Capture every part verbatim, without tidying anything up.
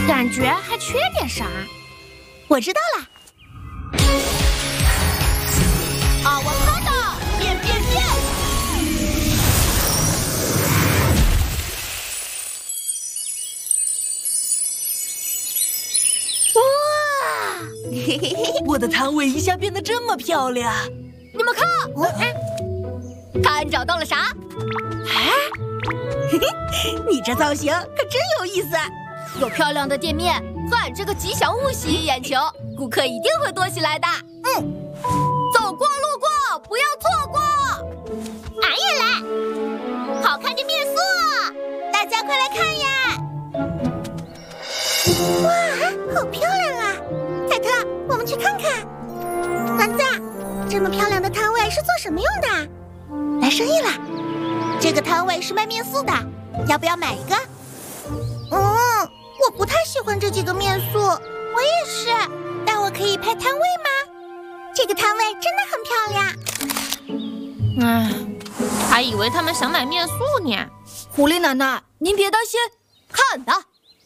感觉还缺点啥。 我知道了。 阿瓦卡达，变变变！ 哇！嘿嘿嘿， 我的摊位一下变得这么漂亮。 你们看， 我看找到了啥？ 啊！嘿嘿，你这造型可真有意思。 有漂亮的店面和俺这个吉祥物吸引眼球，顾客一定会多起来的。 嗯， 走过路过不要错过。 俺也来，好看的面塑，大家快来看呀！哇，好漂亮啊！凯特，我们去看看。丸子，这么漂亮的摊位是做什么用的？来生意了。这个摊位是卖面塑的，要不要买一个？嗯，我不太喜欢这几个面塑，我也是。但我可以拍摊位吗？这个摊位真的很漂亮。 唉，还以为他们想买面塑呢。 狐狸奶奶，您别担心，看的。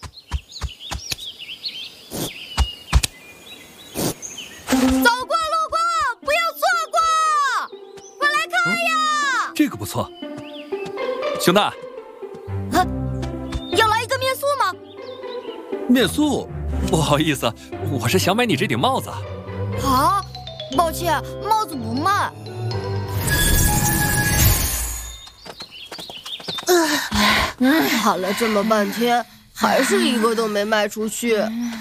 走过路过不要错过，快来看呀！ 哦、这个不错，熊大。 啊，要来一个面塑吗？ 面塑？不好意思，我是想买你这顶帽子。 啊，抱歉，帽子不卖。 唉，喊了这么半天，还是一个都没卖出去。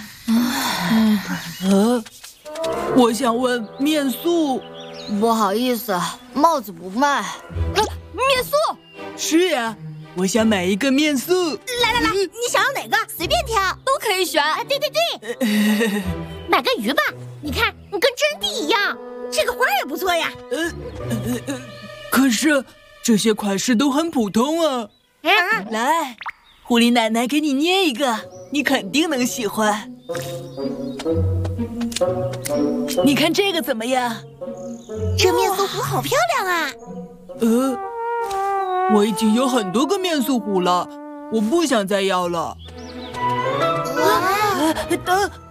呃，我想问面塑。 不好意思，帽子不卖。 啊，面塑？ 是呀，我想买一个面塑。 来来来，你想要哪个？随便挑， 都可以选。 啊，对对对，买个鱼吧。你看，你跟真的一样。这个花也不错呀。 呃呃呃，可是这些款式都很普通啊。 啊， 来，狐狸奶奶给你捏一个，你肯定能喜欢。你看这个怎么样？ 这面塑壶好漂亮啊！ 呃，我已经有很多个面塑壶了，我不想再要了。 哇， 呃，等。